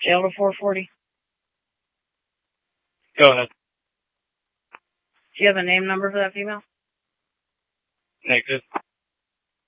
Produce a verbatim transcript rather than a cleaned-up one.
Jail to four forty. Go ahead. Do you have a name number for that female? Negative.